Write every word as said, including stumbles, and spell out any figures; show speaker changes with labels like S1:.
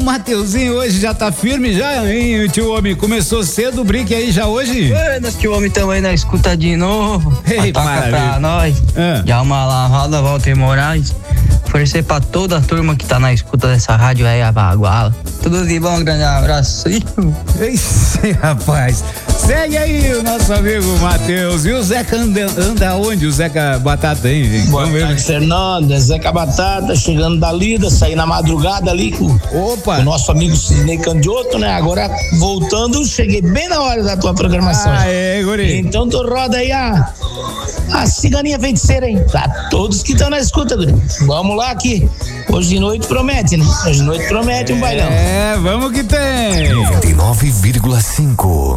S1: Mateuzinho hoje já tá firme já, hein, tio homem? Começou cedo o brinque aí já hoje?
S2: Buenas, tio homem, também na escuta de novo.
S1: Ei,
S2: Toca pra nós.
S1: Ah.
S2: Já uma lavada, Walter Moraes. Oferecer pra toda a turma que tá na escuta dessa rádio aí, a Baguala. Tudo de bom, grande abraço.
S1: Ixi, rapaz. Segue aí o nosso amigo Matheus. E o Zeca anda, anda onde? O Zeca Batata, hein, gente?
S3: Boa tarde, Fernando. É Zeca Batata, chegando da lida, saí na madrugada ali com
S1: Opa.
S3: o nosso amigo Sidney Candioto, né? Agora, voltando, cheguei bem na hora da tua programação.
S1: Ah, é, guri.
S3: Então, tu roda aí a, a ciganinha feiticeira, hein? Pra todos que estão na escuta, guri. Vamos lá aqui. Hoje de noite promete, né? Hoje de noite promete um bailão.
S1: É, vamos que tem.
S4: noventa e nove vírgula cinco